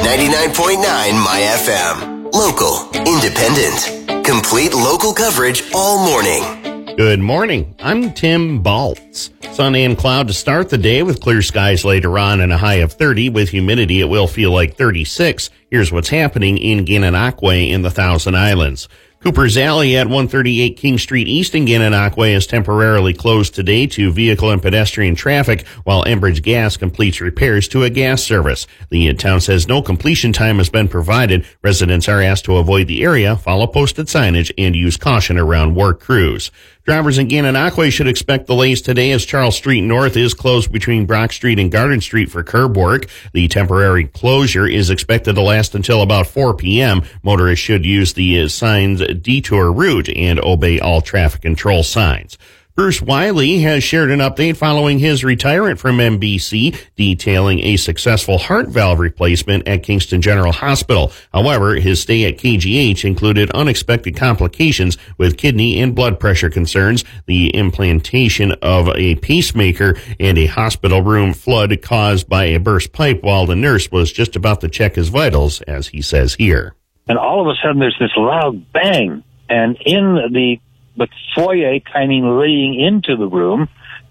99.9 My FM. Local, independent, complete local coverage all morning. Good morning. I'm Tim Baltz. Sun and cloud to start the day with clear skies later on and a high of 30. With humidity, it will feel like 36. Here's what's happening in Gananoque in the Thousand Islands. Cooper's Alley at 138 King Street East in Gananoque is temporarily closed today to vehicle and pedestrian traffic while Enbridge Gas completes repairs to a gas service. The town says no completion time has been provided. Residents are asked to avoid the area, follow posted signage, and use caution around work crews. Drivers in Gananoque should expect delays today as Charles Street North is closed between Brock Street and Garden Street for curb work. The temporary closure is expected to last until about 4 p.m. Motorists should use the assigned detour route and obey all traffic control signs. Bruce Wiley has shared an update following his retirement from NBC, detailing a successful heart valve replacement at Kingston General Hospital. However, his stay at KGH included unexpected complications with kidney and blood pressure concerns, the implantation of a pacemaker, and a hospital room flood caused by a burst pipe while the nurse was just about to check his vitals, as he says here. And all of a sudden there's this loud bang, and in the foyer kind of leading into the room,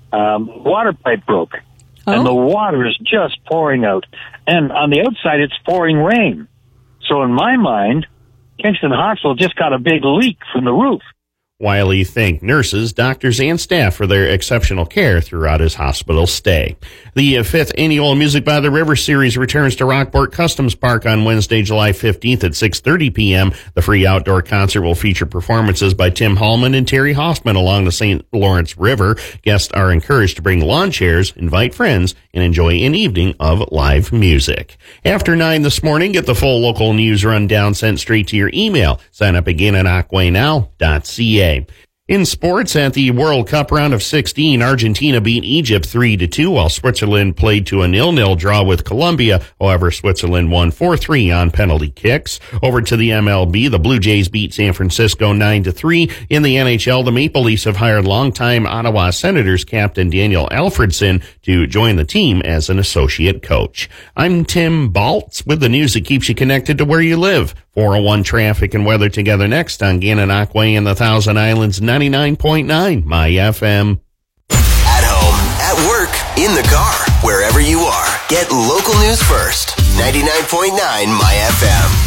water pipe broke. Oh. And the water is just pouring out. And on the outside, it's pouring rain. So in my mind, Kingston Hospital just got a big leak from the roof. Wiley thanked nurses, doctors, and staff for their exceptional care throughout his hospital stay. The 5th Annual Music by the River Series returns to Rockport Customs Park on Wednesday, July 15th at 6:30 p.m. The free outdoor concert will feature performances by Tim Hallman and Terry Hoffman along the St. Lawrence River. Guests are encouraged to bring lawn chairs, invite friends, and enjoy an evening of live music. After 9 this morning, get the full local news rundown sent straight to your email. Sign up again at aquanow.ca. In sports, at the World Cup round of 16, Argentina beat Egypt 3-2, while Switzerland played to a 0-0 draw with Colombia. However, Switzerland won 4-3 on penalty kicks. Over to the MLB, the Blue Jays beat San Francisco 9-3. In the NHL, the Maple Leafs have hired longtime Ottawa Senators captain Daniel Alfredson to join the team as an associate coach. I'm Tim Baltz with the news that keeps you connected to where you live. 401 traffic and weather together next on Gananoque and the Thousand Islands 99.9 My FM. At home, at work, in the car, wherever you are, get local news first. 99.9 My FM.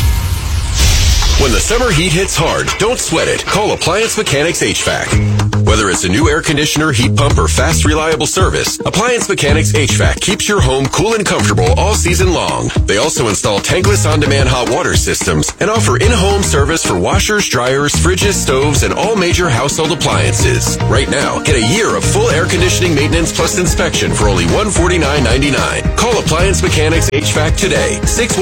When the summer heat hits hard, don't sweat it. Call Appliance Mechanics HVAC. Whether it's a new air conditioner, heat pump, or fast, reliable service, Appliance Mechanics HVAC keeps your home cool and comfortable all season long. They also install tankless on-demand hot water systems and offer in-home service for washers, dryers, fridges, stoves, and all major household appliances. Right now, get a year of full air conditioning maintenance plus inspection for only $149.99. Call Appliance Mechanics HVAC today,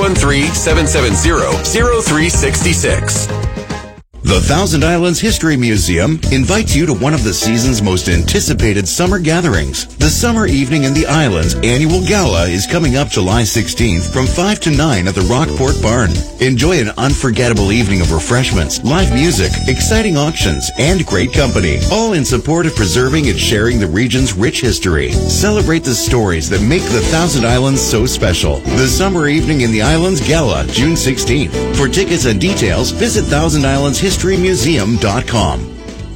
613-770-0366. The Thousand Islands History Museum invites you to one of the season's most anticipated summer gatherings. The Summer Evening in the Islands annual gala is coming up July 16th from 5 to 9 at the Rockport Barn. Enjoy an unforgettable evening of refreshments, live music, exciting auctions, and great company, all in support of preserving and sharing the region's rich history. Celebrate the stories that make the Thousand Islands so special. The Summer Evening in the Islands Gala, June 16th. For tickets and details, visit ThousandIslandsHistoryMuseum.com.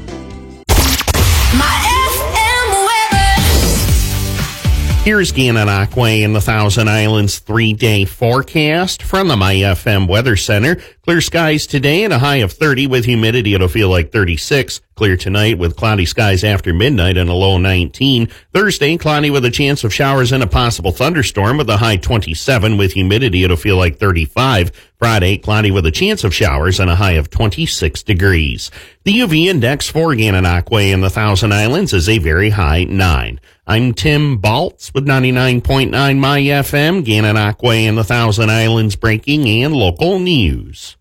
Here's Gananoque and the Thousand Islands 3-day forecast from the My FM Weather Center. Clear skies today and a high of 30 with humidity. It'll feel like 36. Clear tonight with cloudy skies after midnight and a low 19. Thursday, cloudy with a chance of showers and a possible thunderstorm with a high 27 with humidity. It'll feel like 35. Friday, cloudy with a chance of showers and a high of 26 degrees. The UV index for Gananoque and the Thousand Islands is a very high 9. I'm Tim Baltz with 99.9 My FM, Gananoque and the Thousand Islands breaking and local news.